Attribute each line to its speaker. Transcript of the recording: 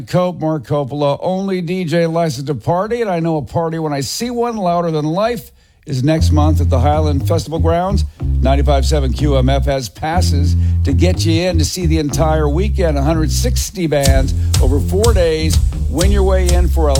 Speaker 1: Cope, Mark Coppola, only DJ licensed to party, and I know a party when I see one. Louder Than Life is next month at the Highland Festival Grounds. 95.7 QMF has passes to get you in to see the entire weekend. 160 bands over 4 days. Win your way in for a